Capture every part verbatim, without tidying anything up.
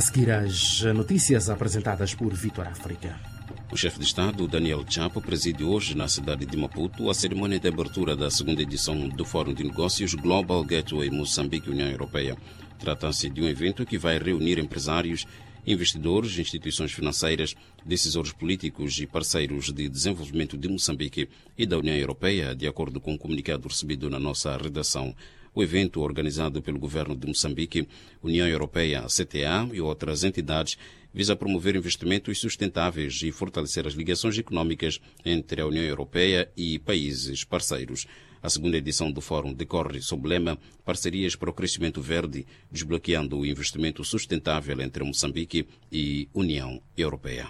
seguir às notícias apresentadas por Vítor África. O chefe de Estado, Daniel Chapo, preside hoje na cidade de Maputo a cerimônia de abertura da segunda edição do Fórum de Negócios Global Gateway Moçambique-União Europeia. Trata-se de um evento que vai reunir empresários, investidores, instituições financeiras, decisores políticos e parceiros de desenvolvimento de Moçambique e da União Europeia, de acordo com o comunicado recebido na nossa redação. O evento, organizado pelo governo de Moçambique, União Europeia, C T A e outras entidades, visa promover investimentos sustentáveis e fortalecer as ligações econômicas entre a União Europeia e países parceiros. A segunda edição do Fórum decorre sob o lema Parcerias para o Crescimento Verde, desbloqueando o investimento sustentável entre Moçambique e União Europeia.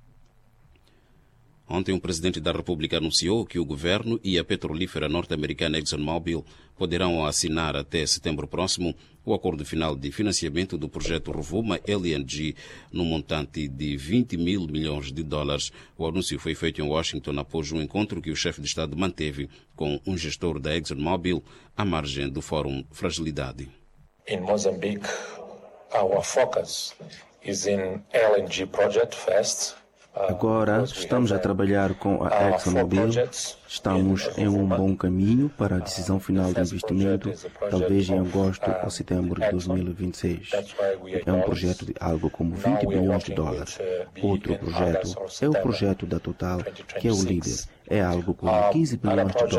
Ontem, o presidente da República anunciou que o governo e a petrolífera norte-americana ExxonMobil poderão assinar até setembro próximo o acordo final de financiamento do projeto Rovuma L N G no montante de vinte mil milhões de dólares. O anúncio foi feito em Washington após um encontro que o chefe de Estado manteve com um gestor da ExxonMobil à margem do Fórum Fragilidade. In Mozambique, our focus is in L N G project first. Agora estamos a trabalhar com a ExxonMobil, estamos em um bom caminho para a decisão final de investimento, talvez em agosto ou setembro de dois mil e vinte e seis. É um projeto de algo como vinte bilhões de dólares. Outro projeto é o projeto da Total, que é o líder, é algo como quinze bilhões de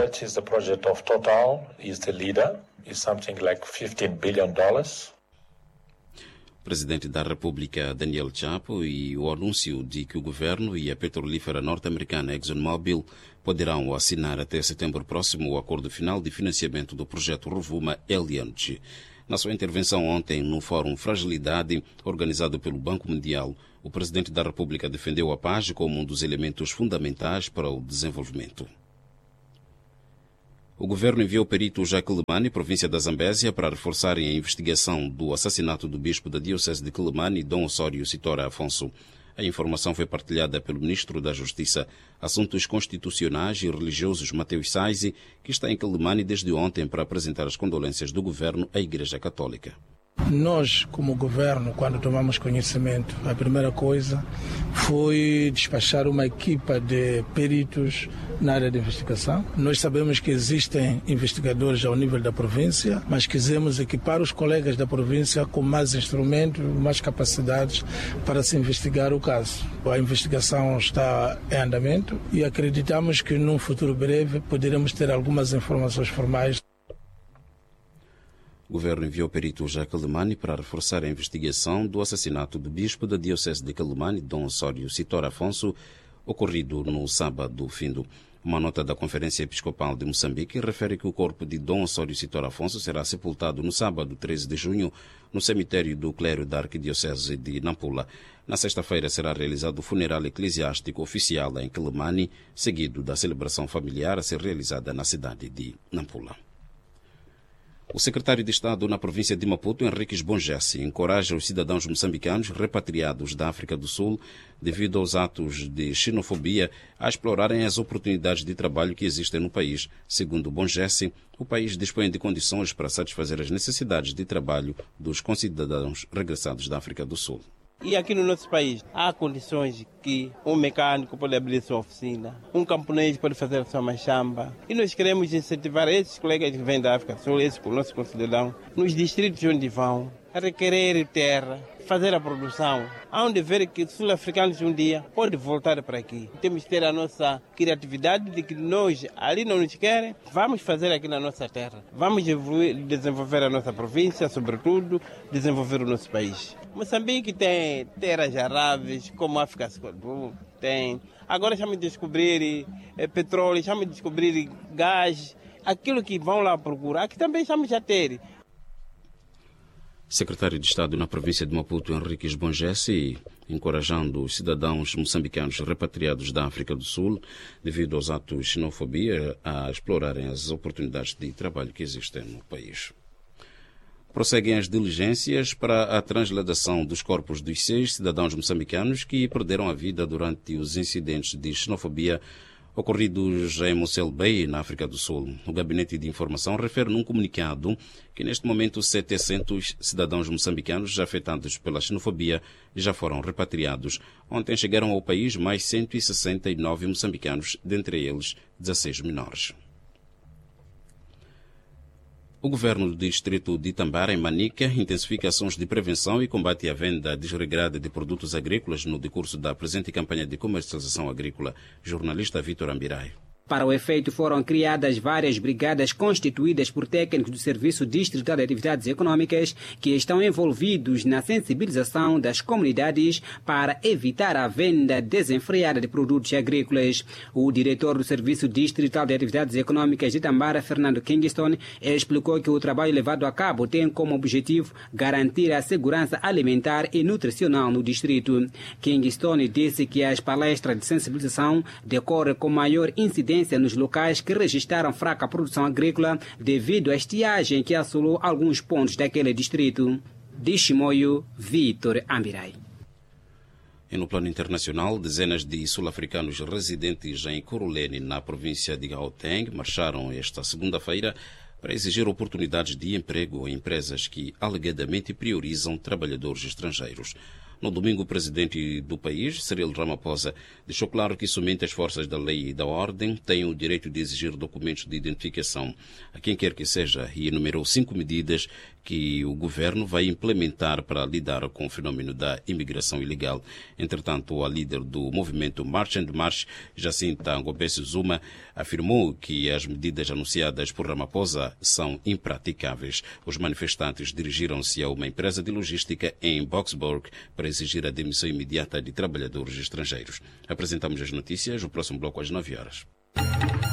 dólares. Presidente da República, Daniel Chapo, e o anúncio de que o governo e a petrolífera norte-americana ExxonMobil poderão assinar até setembro próximo o acordo final de financiamento do projeto Rovuma L N G. Na sua intervenção ontem no Fórum Fragilidade, organizado pelo Banco Mundial, o presidente da República defendeu a paz como um dos elementos fundamentais para o desenvolvimento. O governo enviou peritos a Quelimane, província da Zambésia, para reforçarem a investigação do assassinato do bispo da diocese de Quelimane, Dom Osório Sitora Afonso. A informação foi partilhada pelo ministro da Justiça, Assuntos Constitucionais e Religiosos, Mateus Saizi, que está em Quelimane desde ontem para apresentar as condolências do governo à Igreja Católica. Nós, como governo, quando tomamos conhecimento, a primeira coisa foi despachar uma equipa de peritos na área de investigação. Nós sabemos que existem investigadores ao nível da província, mas quisemos equipar os colegas da província com mais instrumentos, mais capacidades para se investigar o caso. A investigação está em andamento e acreditamos que num futuro breve poderemos ter algumas informações formais. O governo enviou peritos a Quelimane para reforçar a investigação do assassinato do bispo da diocese de Quelimane, Dom Osório Sitora Afonso, ocorrido no sábado findo. Uma nota da Conferência Episcopal de Moçambique refere que o corpo de Dom Osório Sitora Afonso será sepultado no sábado treze de junho no cemitério do clero da Arquidiocese de Nampula. Na sexta-feira será realizado o funeral eclesiástico oficial em Quelimane, seguido da celebração familiar a ser realizada na cidade de Nampula. O secretário de Estado na província de Maputo, Henriques Bonjesse, encoraja os cidadãos moçambicanos repatriados da África do Sul, devido aos atos de xenofobia, a explorarem as oportunidades de trabalho que existem no país. Segundo Bonjesse, o país dispõe de condições para satisfazer as necessidades de trabalho dos concidadãos regressados da África do Sul. E aqui no nosso país há condições que um mecânico pode abrir sua oficina, um camponês pode fazer sua machamba. E nós queremos incentivar esses colegas que vêm da África do Sul, esses nossos concidadãos, nos distritos onde vão, a requerer terra, fazer a produção, onde ver que os sul-africanos um dia podem voltar para aqui. Temos que ter a nossa criatividade de que nós ali não nos querem, vamos fazer aqui na nossa terra. Vamos evoluir, desenvolver a nossa província, sobretudo, desenvolver o nosso país. Moçambique tem terras aráveis, como a África do tem. Agora estamos a descobrir é, petróleo, estamos a descobrir gás, aquilo que vão lá procurar, que também estamos a ter. Secretário de Estado na província de Maputo, Henriques Bonjesse, encorajando os cidadãos moçambicanos repatriados da África do Sul, devido aos atos de xenofobia, a explorarem as oportunidades de trabalho que existem no país. Prosseguem as diligências para a transladação dos corpos dos seis cidadãos moçambicanos que perderam a vida durante os incidentes de xenofobia ocorridos em Mossel Bay, na África do Sul. O Gabinete de Informação refere num comunicado que neste momento setecentos cidadãos moçambicanos afetados pela xenofobia já foram repatriados. Ontem chegaram ao país mais cento e sessenta e nove moçambicanos, dentre eles dezesseis menores. O governo do distrito de Tambara, em Manica, intensifica ações de prevenção e combate à venda desregrada de produtos agrícolas no decurso da presente campanha de comercialização agrícola. Jornalista Vítor Ambirai. Para o efeito, foram criadas várias brigadas constituídas por técnicos do Serviço Distrital de Atividades Econômicas que estão envolvidos na sensibilização das comunidades para evitar a venda desenfreada de produtos agrícolas. O diretor do Serviço Distrital de Atividades Econômicas de Tambara, Fernando Kingston, explicou que o trabalho levado a cabo tem como objetivo garantir a segurança alimentar e nutricional no distrito. Kingston disse que as palestras de sensibilização decorrem com maior incidência nos locais que registraram fraca produção agrícola devido à estiagem que assolou alguns pontos daquele distrito. De Chimoio, Vítor Ambirai. E no plano internacional, dezenas de sul-africanos residentes em Curulene, na província de Gauteng, marcharam esta segunda-feira para exigir oportunidades de emprego em empresas que alegadamente priorizam trabalhadores estrangeiros. No domingo, o presidente do país, Cyril Ramaphosa, deixou claro que somente as forças da lei e da ordem têm o direito de exigir documentos de identificação a quem quer que seja e enumerou cinco medidas que o governo vai implementar para lidar com o fenômeno da imigração ilegal. Entretanto, a líder do movimento March and March, Jacinta Ngobese Zuma, afirmou que as medidas anunciadas por Ramaphosa são impraticáveis. Os manifestantes dirigiram-se a uma empresa de logística em Boksburg para exigir a demissão imediata de trabalhadores estrangeiros. Apresentamos as notícias, o próximo bloco às nove horas.